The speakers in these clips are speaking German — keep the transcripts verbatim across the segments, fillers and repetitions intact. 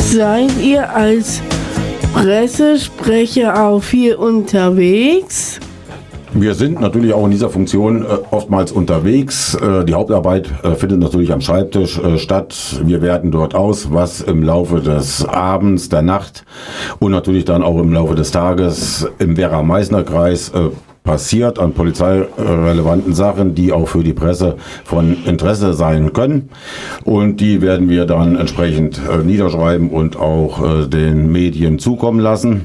Seid ihr als Pressesprecher auch viel unterwegs? Wir sind natürlich auch in dieser Funktion äh, oftmals unterwegs. Äh, die Hauptarbeit äh, findet natürlich am Schreibtisch äh, statt. Wir werten dort aus, was im Laufe des Abends, der Nacht und natürlich dann auch im Laufe des Tages im Werra-Meißner-Kreis äh, passiert an polizeirelevanten Sachen, die auch für die Presse von Interesse sein können. Und die werden wir dann entsprechend äh, niederschreiben und auch äh, den Medien zukommen lassen.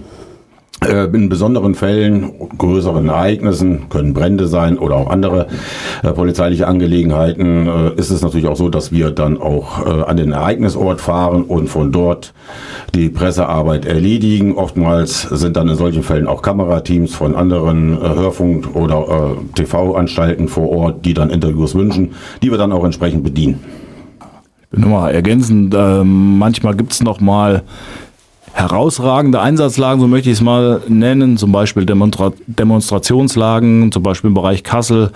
In besonderen Fällen, größeren Ereignissen, können Brände sein oder auch andere äh, polizeiliche Angelegenheiten, äh, ist es natürlich auch so, dass wir dann auch äh, an den Ereignisort fahren und von dort die Pressearbeit erledigen. Oftmals sind dann in solchen Fällen auch Kamerateams von anderen äh, Hörfunk- oder äh, T V-Anstalten vor Ort, die dann Interviews wünschen, die wir dann auch entsprechend bedienen. Ich bin nochmal ergänzend, äh, manchmal gibt es noch mal herausragende Einsatzlagen, so möchte ich es mal nennen, zum Beispiel Demonstra- Demonstrationslagen, zum Beispiel im Bereich Kassel,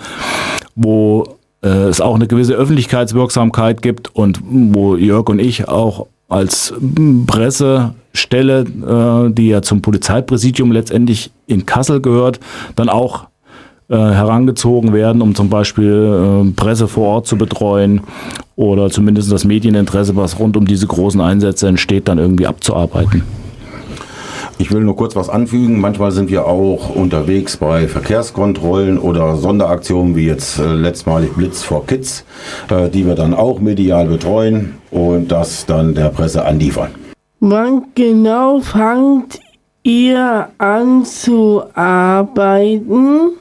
wo äh, es auch eine gewisse Öffentlichkeitswirksamkeit gibt und wo Jörg und ich auch als Pressestelle, äh, die ja zum Polizeipräsidium letztendlich in Kassel gehört, dann auch äh, herangezogen werden, um zum Beispiel äh, Presse vor Ort zu betreuen oder zumindest das Medieninteresse, was rund um diese großen Einsätze entsteht, dann irgendwie abzuarbeiten. Ich will nur kurz was anfügen. Manchmal sind wir auch unterwegs bei Verkehrskontrollen oder Sonderaktionen, wie jetzt äh, letztmalig Blitz for Kids, äh, die wir dann auch medial betreuen und das dann der Presse anliefern. Wann genau fangt ihr an zu arbeiten?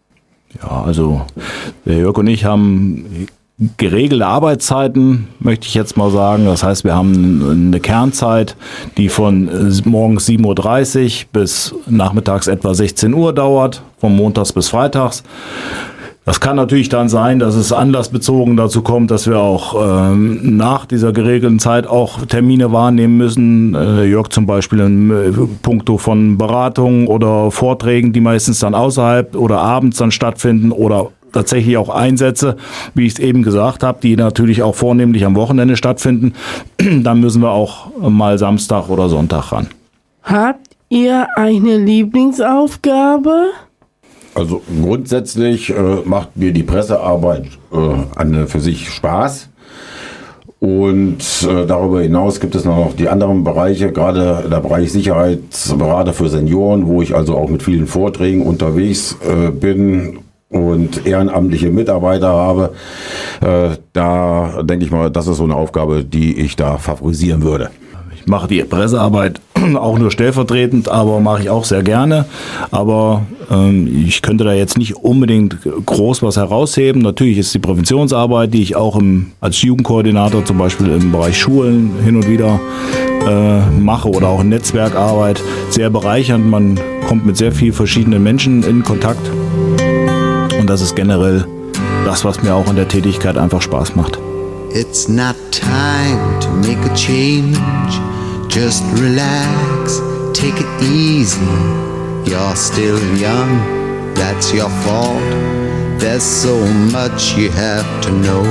Ja, also der Jörg und ich haben geregelte Arbeitszeiten, möchte ich jetzt mal sagen. Das heißt, wir haben eine Kernzeit, die von morgens sieben Uhr dreißig bis nachmittags etwa sechzehn Uhr dauert, von montags bis freitags. Das kann natürlich dann sein, dass es anlassbezogen dazu kommt, dass wir auch ähm, nach dieser geregelten Zeit auch Termine wahrnehmen müssen. Äh, Jörg zum Beispiel in äh, puncto von Beratungen oder Vorträgen, die meistens dann außerhalb oder abends dann stattfinden oder tatsächlich auch Einsätze, wie ich es eben gesagt habe, die natürlich auch vornehmlich am Wochenende stattfinden. Dann müssen wir auch mal Samstag oder Sonntag ran. Habt ihr eine Lieblingsaufgabe? Also grundsätzlich äh, macht mir die Pressearbeit äh, an für sich Spaß. Und äh, darüber hinaus gibt es noch die anderen Bereiche, gerade der Bereich Sicherheitsberater für Senioren, wo ich also auch mit vielen Vorträgen unterwegs äh, bin und ehrenamtliche Mitarbeiter habe. Äh, da denke ich mal, das ist so eine Aufgabe, die ich da favorisieren würde. Ich mache die Pressearbeit auch nur stellvertretend, aber mache ich auch sehr gerne. Aber ähm, ich könnte da jetzt nicht unbedingt groß was herausheben. Natürlich ist die Präventionsarbeit, die ich auch im, als Jugendkoordinator zum Beispiel im Bereich Schulen hin und wieder äh, mache oder auch in Netzwerkarbeit, sehr bereichernd. Man kommt mit sehr vielen verschiedenen Menschen in Kontakt. Und das ist generell das, was mir auch in der Tätigkeit einfach Spaß macht. It's not time to make a change. Just relax, take it easy. You're still young, that's your fault. There's so much you have to know.